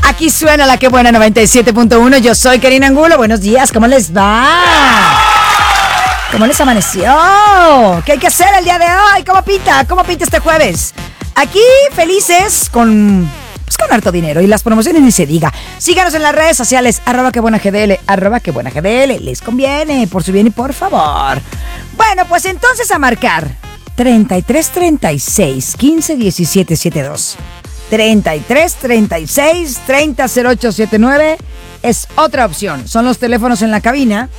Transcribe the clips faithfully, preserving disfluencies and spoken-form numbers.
Aquí suena la que buena noventa y siete punto uno. Yo soy Karina Angulo. Buenos días, ¿cómo les va? ¿Cómo les amaneció? ¿Qué hay que hacer el día de hoy? ¿Cómo pinta? ¿Cómo pinta este jueves? Aquí felices con... Pues con harto dinero y las promociones ni se diga. Síganos en las redes sociales, arroba que buena G D L, arroba que buena G D L. Les conviene, por su bien y por favor. Bueno, pues entonces a marcar treinta y tres, treinta y seis, quince, diecisiete, setenta y dos. treinta y tres, treinta y seis, treinta, cero ocho setenta y nueve es otra opción. Son los teléfonos en la cabina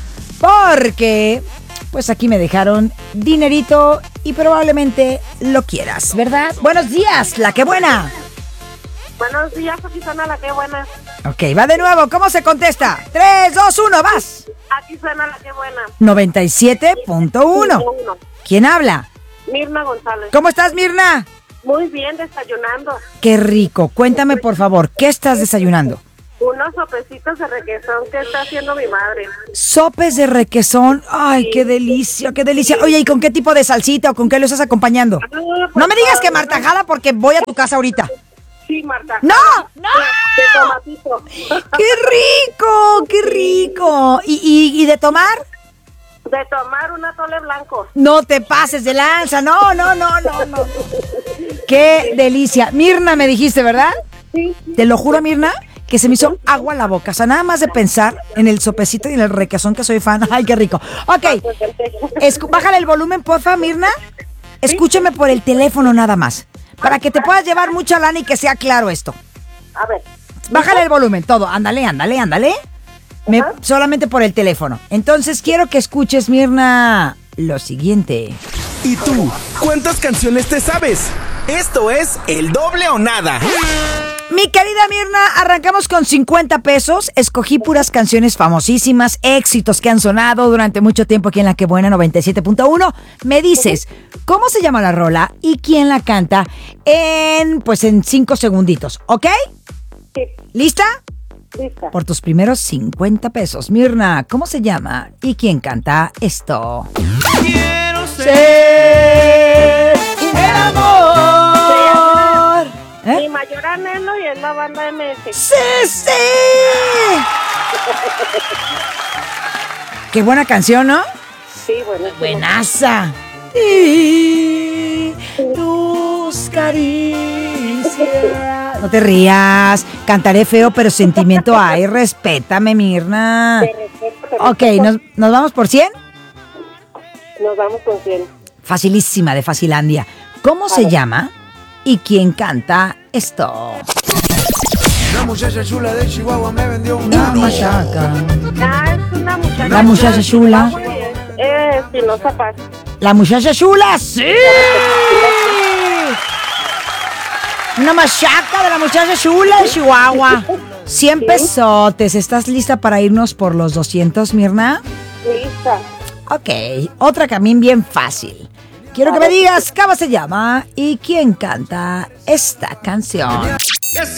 porque pues aquí me dejaron dinerito y probablemente lo quieras, ¿verdad? Buenos días, la que buena. Buenos días, aquí suena la que buena. Ok, va de nuevo. ¿Cómo se contesta? tres, dos, uno, vas. Aquí suena la que buena. noventa y siete punto uno. ¿Quién habla? Mirna González. ¿Cómo estás, Mirna? Muy bien, desayunando. Qué rico. Cuéntame, por favor, ¿qué estás desayunando? Unos sopecitos de requesón que está haciendo mi madre. Sopes de requesón. Ay, qué delicia, qué delicia. Oye, ¿y con qué tipo de salsita o con qué lo estás acompañando? Ah, pues, No me digas que martajada porque voy a tu casa ahorita. Sí, Marta. ¡No! ¡No! De tomatito. ¡Qué rico! ¡Qué rico! ¿Y, y, y de tomar? De tomar un atole blanco. No te pases de lanza. No, no, no, no, no. ¡Qué delicia! Mirna, me dijiste, ¿verdad? Sí. Te lo juro, Mirna, que se me hizo agua a la boca. O sea, nada más de pensar en el sopecito y en el requesón que soy fan. ¡Ay, qué rico! Ok. Escu- bájale el volumen, porfa, Mirna. Escúchame por el teléfono nada más. Para que te puedas llevar mucha lana y que sea claro esto. A ver. Bájale el volumen, todo. Ándale, ándale, ándale. Me, solamente por el teléfono. Entonces quiero que escuches, Mirna, lo siguiente. ¿Y tú? ¿Cuántas canciones te sabes? Esto es El Doble o Nada. Mi querida Mirna, arrancamos con cincuenta pesos. Escogí puras canciones famosísimas, éxitos que han sonado durante mucho tiempo aquí en La Que Buena noventa y siete punto uno. Me dices, ¿cómo se llama la rola y quién la canta en, pues en cinco segunditos, ¿ok? Sí. ¿Lista? Lista. Por tus primeros cincuenta pesos. Mirna, ¿cómo se llama y quién canta esto? Quiero Ser el amor. ¿Eh? Mi mayor anhelo y es la banda M S. ¡Sí, sí! Qué buena canción, ¿no? Sí, bueno. Buenaza. Y tus caricias. No te rías. Cantaré feo, pero sentimiento hay. Respétame, Mirna. Te respeto, te Ok, respeto. ¿nos, ¿nos vamos por cien? Nos vamos con cien. Facilísima, de Facilandia. ¿Cómo se llama y quién canta esto? La muchacha chula de Chihuahua me vendió una La machaca. Ah, es una muchacha. La muchacha chula. Eh, Espinosa Paz. La muchacha chula, sí. Una machaca de la muchacha chula de Chihuahua. cien pesotes. ¿Estás lista para irnos por los doscientos, Mirna? Lista. Ok, otra también bien fácil. Quiero que me digas cómo se llama y quién canta esta canción.